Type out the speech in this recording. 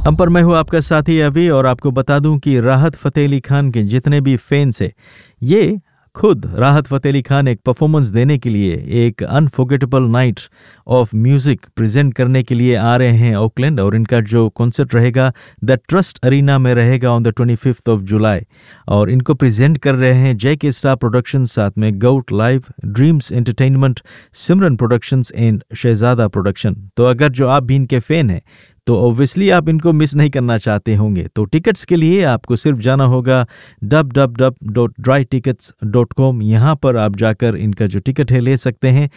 हम पर मैं हूँ आपका साथी अभी और आपको बता दूं कि राहत फ़तेह अली खान के जितने भी फैंस हैं ये खुद राहत फ़तेह अली खान एक परफॉर्मेंस देने के लिए एक unforgettable night of music present करने के लिए आ रहे हैं ऑकलैंड। और इनका जो कॉन्सर्ट रहेगा द ट्रस्ट अरीना में रहेगा ऑन द 25 ऑफ जुलाई। और इनको प्रेजेंट कर रहे हैं जय के स्टार प्रोडक्शन, साथ में गौट live, dreams entertainment, Simran productions and Shahzada production. तो अगर जो आप भी इनके फ़ैन हैं तो ऑब्वियसली आप इनको मिस नहीं करना चाहते होंगे। तो टिकट्स के लिए आपको सिर्फ जाना होगा www.drytickets.com। यहाँ पर आप जाकर इनका जो टिकट है ले सकते हैं।